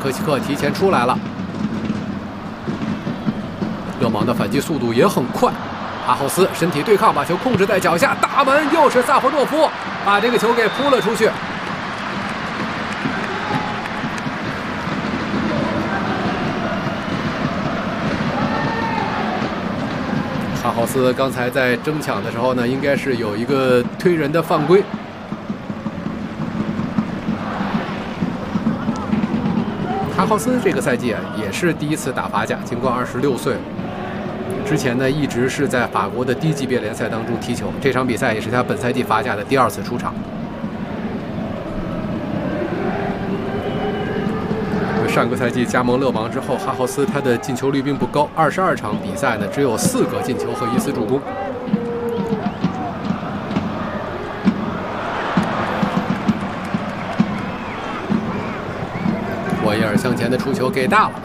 科西克提前出来了。勒芒的反击速度也很快，阿豪斯身体对抗，把球控制在脚下，大门又是萨弗诺夫把这个球给扑了出去。阿豪斯刚才在争抢的时候呢，应该是有一个推人的犯规。哈豪斯这个赛季啊，也是第一次打法甲，尽管26岁，之前呢一直是在法国的低级别联赛当中踢球。这场比赛也是他本赛季法甲的第2次出场。上个赛季加盟勒芒之后，哈豪斯他的进球率并不高，22场比赛呢只有4个进球和1次助攻。沃伊尔向前的出球给大了。